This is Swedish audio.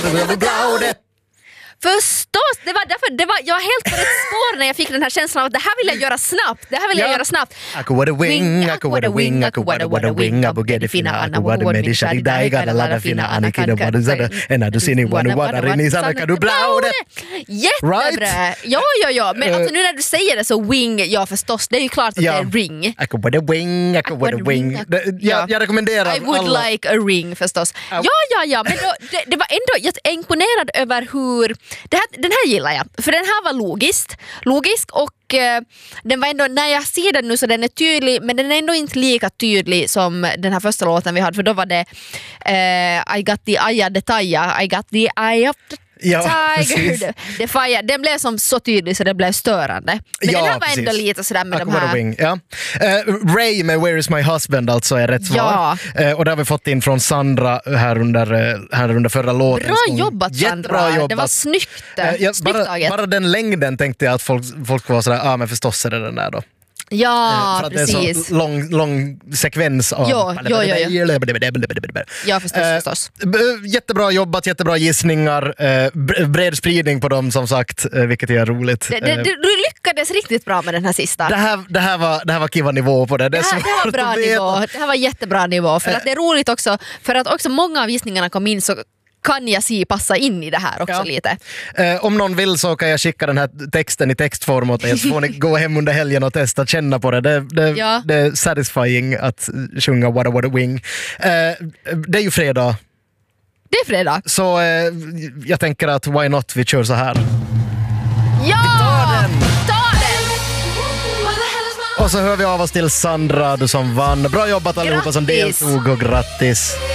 Förstås, det var därför jag var helt på rätt spår när jag fick den här känslan av att det här vill jag göra snabbt. Det här vill jag göra snabbt. Aku wada wing, aku wada wing, aku wada wing, abu gedi fina, aku wada medi shadi dai, gada lada fina, anikin och wada zada, ena du sini wada rini sana kadu blaude. Jättebra. Ja, men alltså nu när du säger det så wing, ja förstås, det är ju klart att det är ring. Aku wada wing, aku wada wing. Jag rekommenderar I would like a ring förstås. Ja, men då, det var ändå, jag är imponerad över hur den här gillar jag, för den här var logisk och den var ändå, när jag ser den nu så den är tydlig, men den är ändå inte lika tydlig som den här första låten vi hade, för då var det I got the eye of the tiger, I got the eye of the tiger. Den blev som så tydlig så det blev störande. Men den här var ändå lite sådär med de här... Ray med Where is my husband alltså är rätt svar. Och det har vi fått in från Sandra här under förra låten. Bra jobbat Sandra, jobbat. Det var snyggt. Bara den längden tänkte jag att folk var sådär, men förstås är det den där då. Ja, för att precis. det är så lång sekvens av... Ja, förstås. Jättebra jobbat, jättebra gissningar, bred spridning på dem som sagt, vilket är roligt. Du lyckades riktigt bra med den här sista. Det här var Kiva-nivå på det. Det här var bra nivå. Det här var jättebra nivå, för att det är roligt också, för att också många av gissningarna kom in så kan jag passa in i det här också lite. Om någon vill så kan jag skicka den här texten i textform åt er, så får ni gå hem under helgen och testa, känna på det. Det är satisfying att sjunga What a What a Wing. Det är ju fredag. Det är fredag. Så jag tänker att why not, vi kör så här. Ja! Ta den! Och så hör vi av oss till Sandra, du som vann. Bra jobbat allihopa som deltog och grattis.